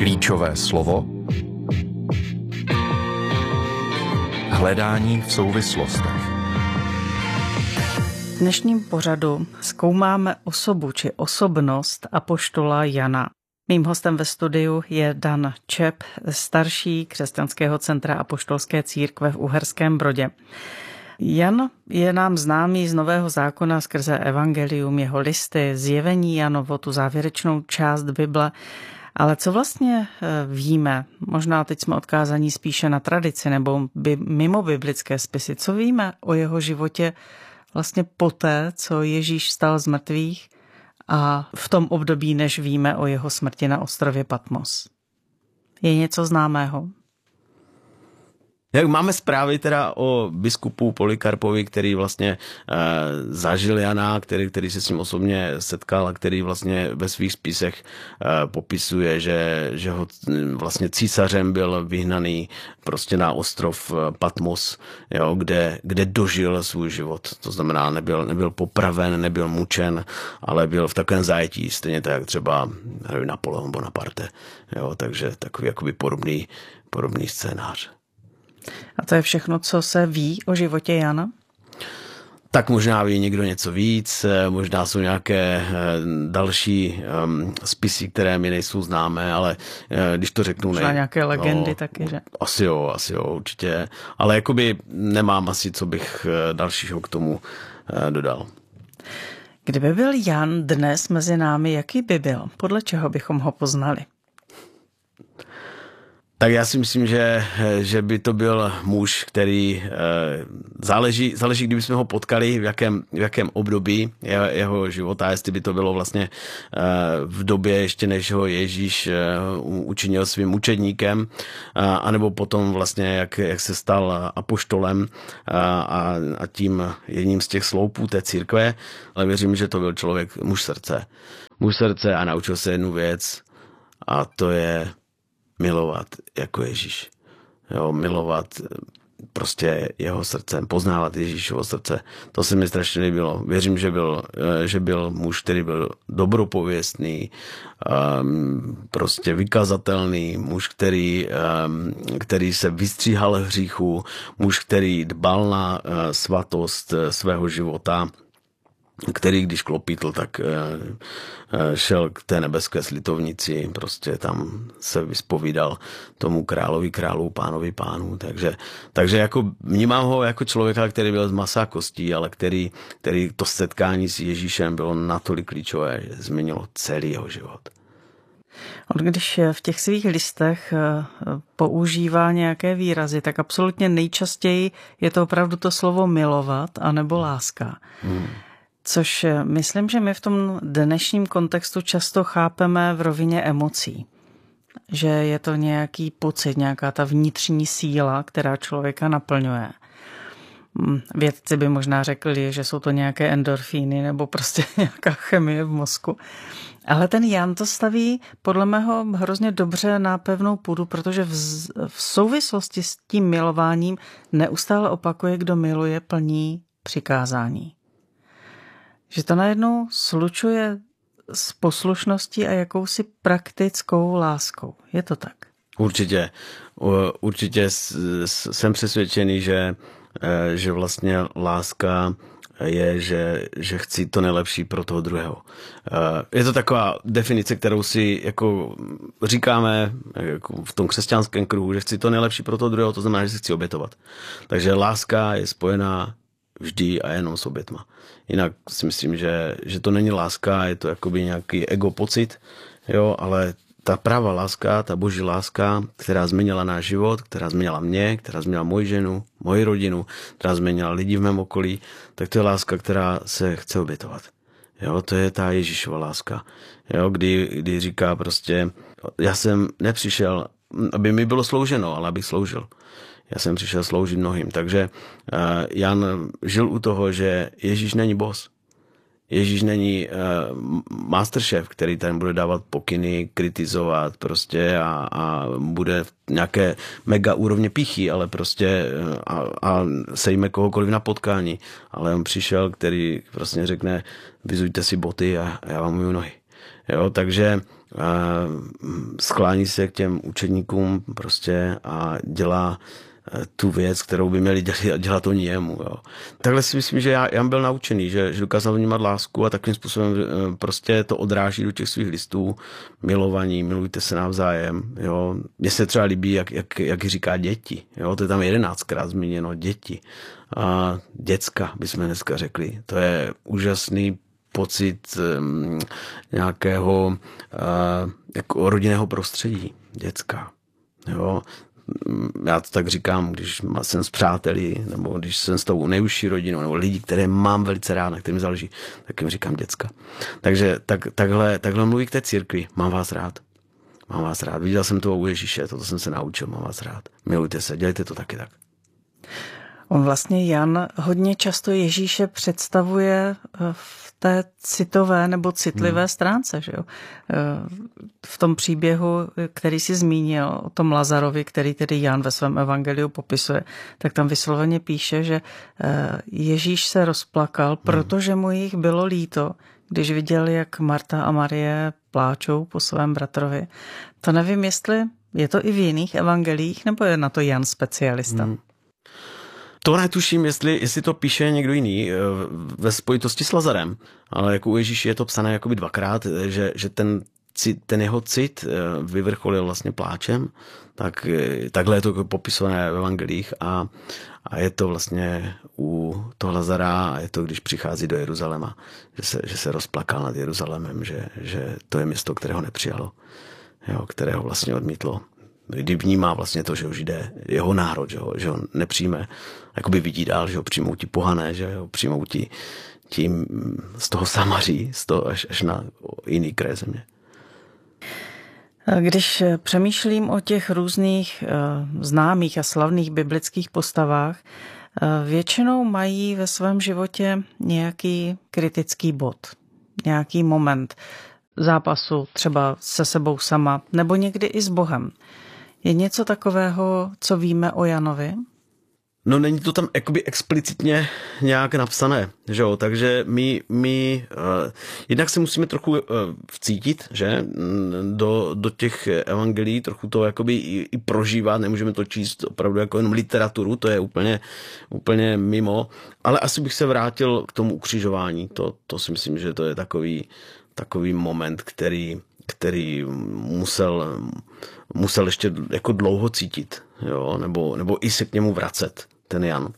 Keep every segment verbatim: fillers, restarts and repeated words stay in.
Klíčové slovo hledání v souvislostech. V dnešním pořadu zkoumáme osobu či osobnost apoštola Jana. Mým hostem ve studiu je Dan Čep, starší křesťanského centra apoštolské církve v Uherském Brodě. Jan je nám známý z Nového zákona skrze evangelium, jeho listy, zjevení Janovo, tu závěrečnou část Bible. Ale co vlastně víme? Možná teď jsme odkázaní spíše na tradici nebo by, mimo biblické spisy. Co víme o jeho životě vlastně poté, co Ježíš vstal z mrtvých a v tom období, než víme o jeho smrti na ostrově Patmos? Je něco známého? Jak máme zprávy teda o biskupu Polikarpovi, který vlastně e, zažil Jana, který, který se s ním osobně setkal a který vlastně ve svých spisech e, popisuje, že, že ho vlastně císařem byl vyhnaný prostě na ostrov Patmos, jo, kde, kde dožil svůj život. To znamená, nebyl, nebyl popraven, nebyl mučen, ale byl v takovém zajetí, stejně tak jak třeba nevím, Napoleon Bonaparte. Jo, takže takový jakoby podobný, podobný scénář. A to je všechno, co se ví o životě Jana? Tak možná ví někdo něco víc, možná jsou nějaké další um, spisy, které mi nejsou známé, ale uh, když to řeknu... Možná ne, nějaké legendy no, taky, že? Asi jo, asi jo, určitě. Ale jakoby nemám asi, co bych dalšího k tomu uh, dodal. Kdyby byl Jan dnes mezi námi, jaký by byl? Podle čeho bychom ho poznali? Tak já si myslím, že, že by to byl muž, který záleží, záleží, kdybychom ho potkali, v jakém, v jakém období jeho, jeho života, jestli by to bylo vlastně v době ještě, než ho Ježíš učinil svým učedníkem, anebo potom vlastně, jak, jak se stal apoštolem a, a tím jedním z těch sloupů té církve, ale věřím, že to byl člověk, muž srdce. Muž srdce a naučil se jednu věc a to je milovat jako Ježíš. Jo, milovat prostě jeho srdcem, poznávat Ježíšovo srdce. To se mi strašně líbilo. Věřím, že byl, že byl muž, který byl dobropověstný, prostě vykazatelný, muž, který, který se vystříhal hříchu, muž, který dbal na svatost svého života, který když klopítl, tak šel k té nebeské slitovnici, prostě tam se vyspovídal tomu královi králů, pánovi pánů, takže, takže jako vnímám ho jako člověka, který byl z masa a kostí, ale který, který to setkání s Ježíšem bylo natolik klíčové, že změnilo celý jeho život. On když v těch svých listech používá nějaké výrazy, tak absolutně nejčastěji je to opravdu to slovo milovat anebo láska. Hmm. Což myslím, že my v tom dnešním kontextu často chápeme v rovině emocí. Že je to nějaký pocit, nějaká ta vnitřní síla, která člověka naplňuje. Vědci by možná řekli, že jsou to nějaké endorfíny nebo prostě nějaká chemie v mozku. Ale ten Jan to staví podle mého hrozně dobře na pevnou půdu, protože v, v souvislosti s tím milováním neustále opakuje, kdo miluje, plní přikázání. Že to najednou slučuje s poslušností a jakousi praktickou láskou. Je to tak? Určitě. Určitě jsem přesvědčený, že, že vlastně láska je, že, že chci to nejlepší pro toho druhého. Je to taková definice, kterou si jako říkáme jako v tom křesťanském kruhu, že chci to nejlepší pro toho druhého, to znamená, že si chci obětovat. Takže láska je spojená vždy a jenom s obětma. Jinak si myslím, že, že to není láska, je to jakoby nějaký ego pocit, jo, ale ta pravá láska, ta boží láska, která změnila náš život, která změnila mě, která změnila moji ženu, moji rodinu, která změnila lidi v mém okolí, tak to je láska, která se chce obětovat. Jo, to je ta Ježíšova láska. Jo, kdy, kdy říká prostě, já jsem nepřišel, aby mi bylo slouženo, ale abych sloužil. Já jsem přišel sloužit mnohým. Takže uh, Jan žil u toho, že Ježíš není boss. Ježíš není uh, masterchef, který tam bude dávat pokyny, kritizovat prostě a, a bude nějaké mega úrovně píchy, ale prostě a, a sejme kohokoliv na potkání. Ale on přišel, který prostě řekne, vyzujte si boty a já vám myju nohy. Jo, takže sklání se k těm učedníkům prostě a dělá tu věc, kterou by měli dělat, dělat oni jemu. Jo. Takhle si myslím, že já, já byl naučený, že, že dokázal vnímat lásku a takovým způsobem prostě to odráží do těch svých listů. Milovaní, milujte se navzájem. Jo. Mně se třeba líbí, jak, jak, jak říká děti. Jo. To je tam jedenáctkrát zmíněno, děti. A děcka, bychom dneska řekli. To je úžasný pocit um, nějakého uh, jako rodinného prostředí. Děcka. Jo. Já to tak říkám, když jsem s přáteli, nebo když jsem s tou nejužší rodinou, nebo lidi, které mám velice rád, na kterým záleží, tak jim říkám děcka. Takže tak, takhle, takhle mluví k té církvi. Mám vás rád. Mám vás rád. Viděl jsem to u Ježíše, toto jsem se naučil. Mám vás rád. Milujte se, dělejte to taky tak. On vlastně, Jan, hodně často Ježíše představuje v té citové nebo citlivé hmm. stránce. Že jo? V tom příběhu, který si zmínil, o tom Lazarovi, který tedy Jan ve svém evangeliu popisuje, tak tam vysloveně píše, že Ježíš se rozplakal, hmm. protože mu jich bylo líto, když viděl, jak Marta a Marie pláčou po svém bratrovi. To nevím, jestli je to i v jiných evangelích, nebo je na to Jan specialista. Hmm. To netuším, jestli, jestli to píše někdo jiný ve spojitosti s Lazarem, ale jako u Ježíše je to psané jakoby dvakrát, že, že ten, cit, ten jeho cit vyvrcholil vlastně pláčem, tak takhle je to popisované v evangelích a, a je to vlastně u toho Lazara a je to, když přichází do Jeruzaléma, že se, že se rozplakal nad Jeruzalémem, že, že to je město, které ho nepřijalo, jo, které ho vlastně odmítlo. Kdy vnímá vlastně to, že ho Židé, jeho národ, že ho, že ho nepřijme, jakoby vidí dál, že ho přijmou ti pohané, že ho přijmou ti, tím z toho Samaří, z toho až, až na jiný kraj země. Když přemýšlím o těch různých známých a slavných biblických postavách, většinou mají ve svém životě nějaký kritický bod, nějaký moment zápasu třeba se sebou sama, nebo někdy i s Bohem. Je něco takového, co víme o Janovi? No není to tam jakoby explicitně nějak napsané, že jo, takže my, my uh, jednak se musíme trochu uh, vcítit, že, do, do těch evangelií, trochu to jakoby i, i prožívat, nemůžeme to číst opravdu jako jenom literaturu, to je úplně, úplně mimo, ale asi bych se vrátil k tomu ukřižování, to, to si myslím, že to je takový, takový moment, který, který musel, musel ještě jako dlouho cítit, jo, nebo, nebo i se k němu vracet, ten Jan.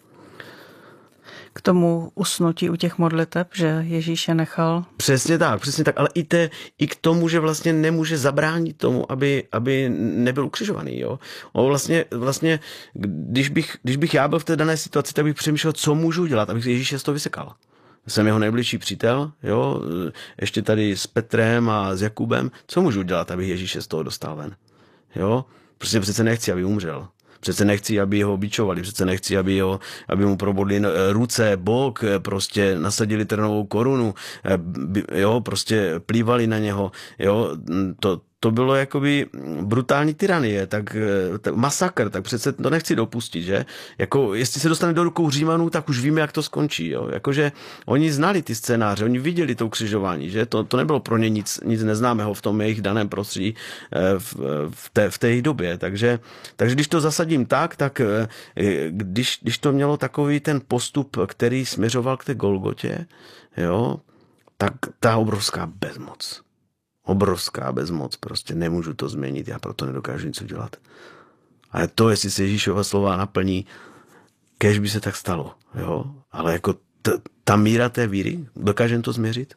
K tomu usnutí u těch modliteb, že Ježíš je nechal? Přesně tak, přesně tak, ale i, te, i k tomu, že vlastně nemůže zabránit tomu, aby, aby nebyl ukřižovaný, jo. O vlastně, vlastně když, bych, když bych já byl v té dané situaci, tak bych přemýšlel, co můžu dělat, abych Ježíše z toho vysekal. Jsem jeho nejbližší přítel, jo, ještě tady s Petrem a s Jakubem. Co můžu dělat, aby Ježíše z toho dostal ven? Jo, prostě přece nechci, aby umřel. Přece nechci, aby ho bičovali, přece nechci, aby, ho, aby mu probodli ruce, bok, prostě nasadili trnovou korunu, jo, prostě plývali na něho, jo, to, to bylo jakoby brutální tyranie, tak, tak masakr, tak přece to nechci dopustit, že? Jako, jestli se dostane do rukou Římanů, tak už víme, jak to skončí, jo? Jakože oni znali ty scénáře, oni viděli to ukřižování, že? To, to nebylo pro ně nic, nic neznámého v tom jejich daném prostředí v, v, té, v té době, takže, takže když to zasadím tak, tak když, když to mělo takový ten postup, který směřoval k té Golgotě, jo, tak ta obrovská bezmoc. Obrovská bezmoc, prostě nemůžu to změnit, já proto nedokážu nic udělat. Ale to, jestli se Ježíšova slova naplní, kéž by se tak stalo, jo, ale jako t- ta míra té víry, dokážeme to změřit?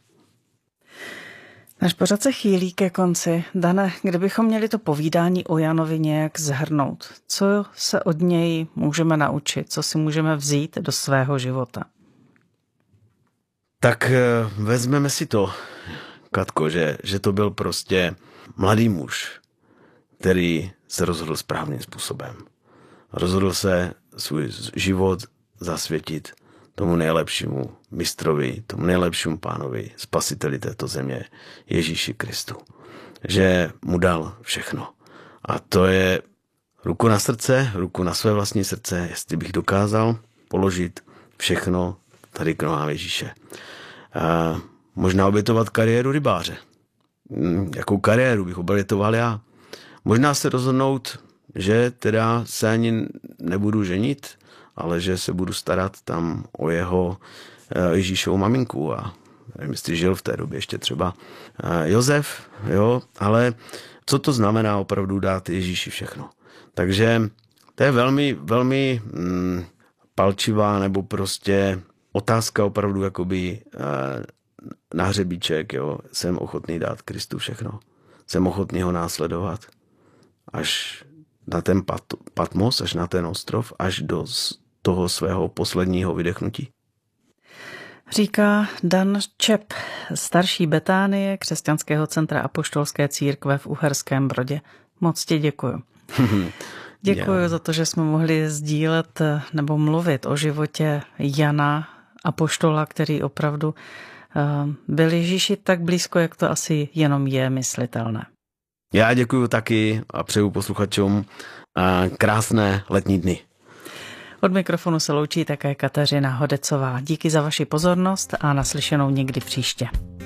Náš pořad se chýlí ke konci. Dane, kdybychom měli to povídání o Janovi nějak zhrnout, co se od něj můžeme naučit, co si můžeme vzít do svého života? Tak vezmeme si to, Katko, že, že to byl prostě mladý muž, který se rozhodl správným způsobem. Rozhodl se svůj život zasvětit tomu nejlepšímu mistrovi, tomu nejlepšímu pánovi, spasiteli této země, Ježíši Kristu. Že mu dal všechno. A to je ruku na srdce, ruku na své vlastní srdce, jestli bych dokázal položit všechno tady k nohám Ježíše. A možná obětovat kariéru rybáře. jakou kariéru bych obětoval já. Možná se rozhodnout, že teda se ani nebudu ženit, ale že se budu starat tam o jeho Ježíšovu maminku a nevím, jestli žil v té době ještě třeba Josef, jo, ale co to znamená opravdu dát Ježíši všechno. Takže to je velmi, velmi mm, palčivá nebo prostě otázka opravdu jakoby eh, na hřebíček, jo. Jsem ochotný dát Kristu všechno. Jsem ochotný ho následovat až na ten Pat, Patmos, až na ten ostrov, až do toho svého posledního vydechnutí. Říká Dan Čep, starší Betánie Křesťanského centra apoštolské církve v Uherském Brodě. Moc ti děkuju. Děkuji yeah. za to, že jsme mohli sdílet nebo mluvit o životě Jana apoštola, který opravdu uh, byl Ježíši tak blízko, jak to asi jenom je myslitelné. Já děkuji taky a přeju posluchačům uh, krásné letní dny. Od mikrofonu se loučí také Kateřina Hodecová. Díky za vaši pozornost a naslyšenou někdy příště.